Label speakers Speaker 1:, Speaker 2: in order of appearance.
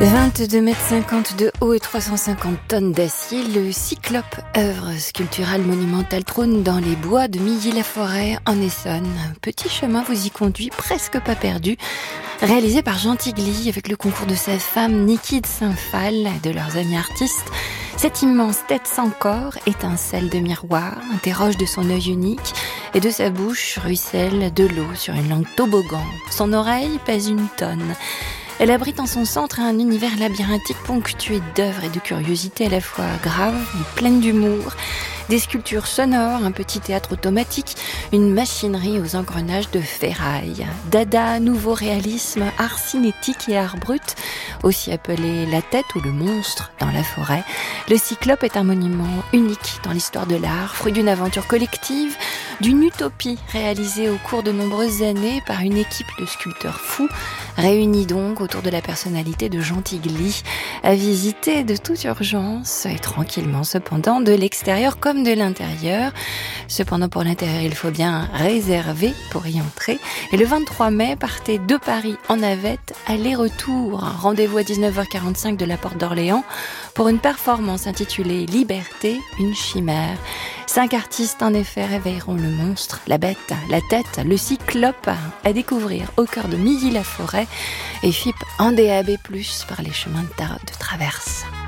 Speaker 1: 22,50 m de haut et 350 tonnes d'acier, le Cyclope, œuvre sculpturale monumentale, trône dans les bois de Milly-la-Forêt en Essonne. Un petit chemin vous y conduit, presque pas perdu, réalisé par Jean Tigli avec le concours de sa femme Niki de Saint-Phal et de leurs amis artistes. Cette immense tête sans corps étincelle de miroir, interroge de son œil unique et de sa bouche ruisselle de l'eau sur une langue toboggan. Son oreille pèse une tonne. Elle abrite en son centre un univers labyrinthique ponctué d'œuvres et de curiosités à la fois graves et pleines d'humour. Des sculptures sonores, un petit théâtre automatique, une machinerie aux engrenages de ferraille. Dada, nouveau réalisme, art cinétique et art brut, aussi appelé la tête ou le monstre dans la forêt. Le Cyclope est un monument unique dans l'histoire de l'art, fruit d'une aventure collective, d'une utopie réalisée au cours de nombreuses années par une équipe de sculpteurs fous, réunis donc autour de la personnalité de Jean Tigli, à visiter de toute urgence et tranquillement cependant de l'extérieur comme de l'intérieur. Cependant pour l'intérieur il faut bien réserver pour y entrer. Et le 23 mai, partez de Paris en navette, aller-retour. Rendez-vous à 19h45 de la Porte d'Orléans pour une performance intitulée Liberté, une chimère. 5 artistes en effet réveilleront le monstre, la bête, la tête, le Cyclope à découvrir au cœur de Milly-la-Forêt et FIP en DAB+, par les chemins de traverse.